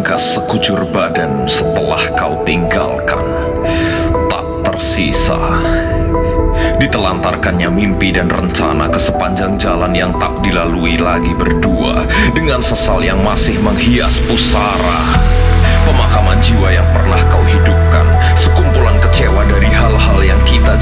memangkas sekujur badan setelah kau tinggalkan. Tak tersisa. Ditelantarkannya mimpi dan rencana ke sepanjang jalan yang tak dilalui lagi berdua, dengan sesal yang masih menghias pusara. Pemakaman jiwa yang pernah kau hidupkan, sekumpulan kecewa dari hal-hal yang kita